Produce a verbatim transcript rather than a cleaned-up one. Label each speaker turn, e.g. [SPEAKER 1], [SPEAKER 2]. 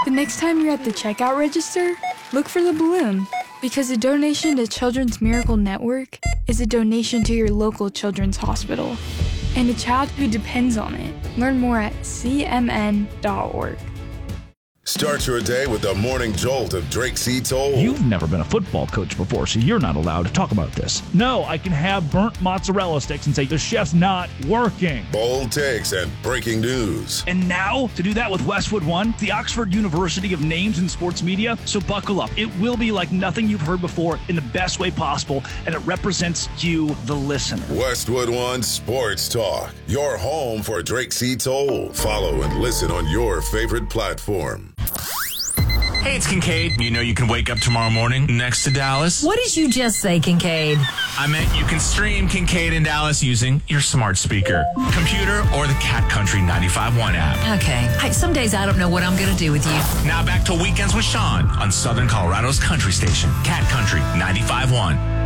[SPEAKER 1] The next time you're at the checkout register, look for the balloon. Because a donation to Children's Miracle Network is a donation to your local children's hospital and a child who depends on it. Learn more at c m n dot org.
[SPEAKER 2] Start your day with the morning jolt of Drake C. Toll.
[SPEAKER 3] You've never been a football coach before, so you're not allowed to talk about this. No, I can have burnt mozzarella sticks and say the chef's not working.
[SPEAKER 2] Bold takes and breaking news.
[SPEAKER 3] And now, to do that with Westwood One, the Oxford University of Names in Sports Media. So buckle up. It will be like nothing you've heard before in the best way possible, and it represents you, the listener.
[SPEAKER 2] Westwood One Sports Talk, your home for Drake C. Toll. Follow and listen on your favorite platform.
[SPEAKER 4] Hey, it's Kincaid. You know you can wake up tomorrow morning next to Dallas.
[SPEAKER 5] What did you just say, Kincaid?
[SPEAKER 4] I meant you can stream Kincaid in Dallas using your smart speaker, computer, or the Cat Country ninety-five point one app.
[SPEAKER 5] Okay. I, some days I don't know what I'm going to do with you.
[SPEAKER 4] Now back to Weekends with Sean on Southern Colorado's country station, Cat Country ninety-five point one.